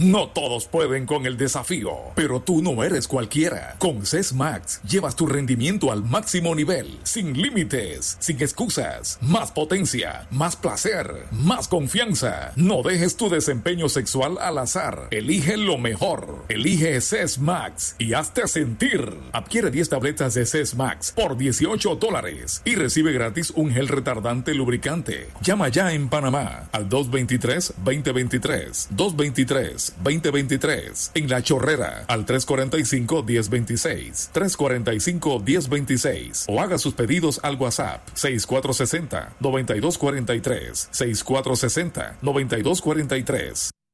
No todos pueden con el desafío, pero tú no eres cualquiera. Con CES Max llevas tu rendimiento al máximo nivel, sin límites, sin excusas, más potencia, más placer, más confianza. No dejes tu desempeño sexual al azar. Elige lo mejor. Elige CES Max y hazte sentir. Adquiere 10 tabletas de CES Max por $18 y recibe gratis un gel retardante lubricante. Llama ya en Panamá al 223-2023, 223-2023. En La Chorrera al 345-1026, 345-1026. O haga sus pedidos al WhatsApp 6460-9243, 6460-9243.